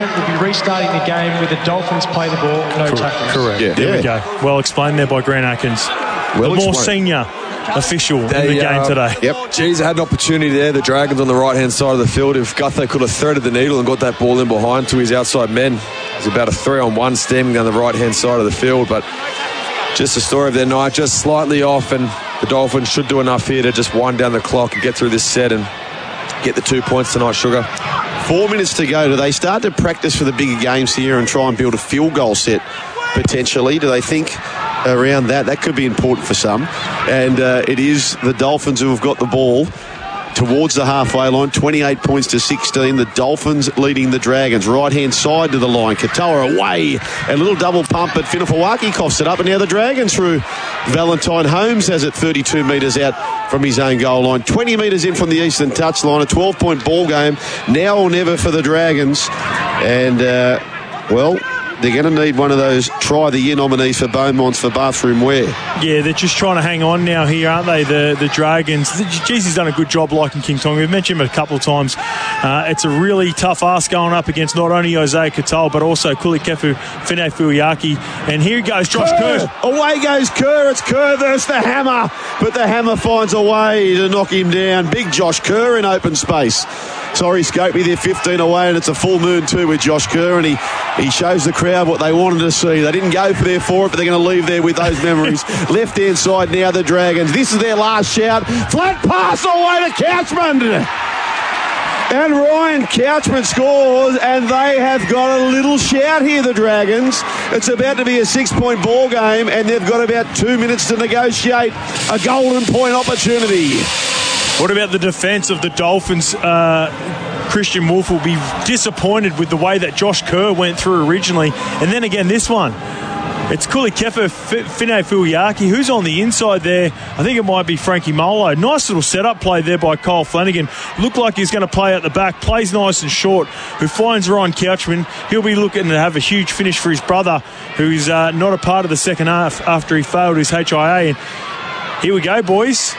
We'll be restarting the game with the Dolphins play the ball, no tackles. Correct. Yeah. There we go. Well explained there by Grant Atkins. Well the more explained. senior official in the game today. Yep. Geez, they had an opportunity there. The Dragons on the right-hand side of the field. If Gutho could have threaded the needle and got that ball in behind to his outside men, it's about a 3-on-1 stemming down the right-hand side of the field. But just the story of their night, just slightly off, and the Dolphins should do enough here to just wind down the clock and get through this set and get the 2 points tonight, Sugar. 4 minutes to go. Do they start to practice for the bigger games here and try and build a field goal set potentially? Do they think around that? That could be important for some. And it is the Dolphins who have got the ball towards the halfway line, 28 points to 16. The Dolphins leading the Dragons. Right-hand side to the line. Katoa away. A little double pump, but Finifawaki coughs it up. And now the Dragons through Valentine Holmes has it 32 metres out from his own goal line. 20 metres in from the eastern touchline. A 12-point ball game. Now or never for the Dragons. And, well, they're going to need one of those try the year nominees for Beaumonts for bathroom wear. Yeah, they're just trying to hang on now here, aren't they, the Dragons? Geez, he's done a good job liking King Tonga. We've mentioned him a couple of times. It's a really tough ask going up against not only Isaiah Katoa, but also Kulikefu Finefeuiaki. And here goes Josh Kerr. Away goes Kerr. It's Kerr versus the Hammer. But the Hammer finds a way to knock him down. Big Josh Kerr in open space. Sorry, Scopey, they're 15 away, and it's a full moon too with Josh Kerr, and he shows the crowd what they wanted to see. They didn't go for it, but they're going to leave there with those memories. Left-hand side now, the Dragons. This is their last shout. Flat pass all the way to Couchman. And Ryan Couchman scores, and they have got a little shout here, the Dragons. It's about to be a 6-point ball game, and they've got about 2 minutes to negotiate a golden point opportunity. What about the defence of the Dolphins? Christian Wolf will be disappointed with the way that Josh Kerr went through originally. And then again, this one. It's Kulikefu Finefeuiaki, who's on the inside there. I think it might be Frankie Molo. Nice little setup play there by Kyle Flanagan. Looked like he's going to play at the back. Plays nice and short. Who finds Ryan Couchman. He'll be looking to have a huge finish for his brother, who's not a part of the second half after he failed his HIA. And here we go, boys.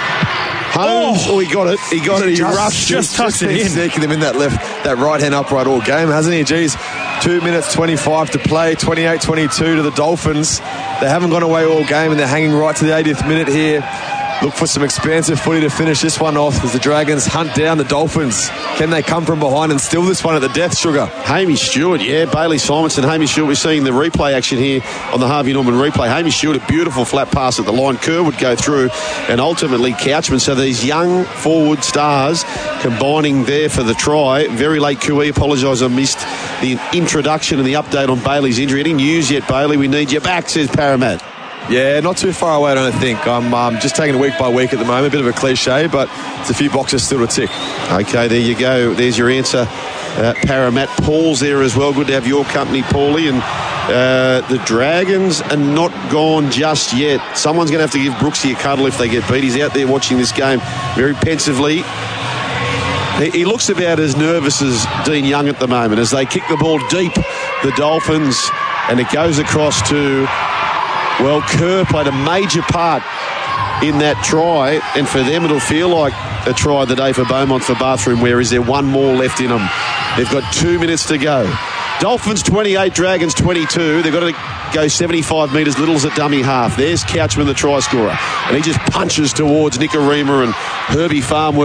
Holmes, he got it. He got it. He rushed. Just tucks it in. Sneaking him in that right-hand upright all game, hasn't he? Geez, 2 minutes 25 to play, 28-22 to the Dolphins. They haven't gone away all game, and they're hanging right to the 80th minute here. Look for some expansive footy to finish this one off as the Dragons hunt down the Dolphins. Can they come from behind and steal this one at the death, Sugar? Hamish Stewart, Bailey Simonson, Hamish Stewart. We're seeing the replay action here on the Harvey Norman replay. Hamish Stewart, a beautiful flat pass at the line. Kerr would go through, and ultimately Couchman. So these young forward stars combining there for the try. Very late QE. Apologise, I missed the introduction and the update on Bailey's injury. Any news yet, Bailey? We need you back, says Paramat. Yeah, not too far away, I don't think. I'm just taking it week by week at the moment. A bit of a cliche, but it's a few boxes still to tick. Okay, there you go. There's your answer. Paramat. Paul's there as well. Good to have your company, Paulie. And the Dragons are not gone just yet. Someone's going to have to give Brooksy a cuddle if they get beat. He's out there watching this game very pensively. He looks about as nervous as Dean Young at the moment as they kick the ball deep, the Dolphins, and it goes across to... Well, Kerr played a major part in that try, and for them it'll feel like a try of the day for Beaumont for bathroom wear. Is there one more left in them? They've got 2 minutes to go. Dolphins 28, Dragons 22. They've got to go 75 metres, Little's at dummy half. There's Couchman, the try scorer, and he just punches towards Nick Arima and Herbie Farmworth.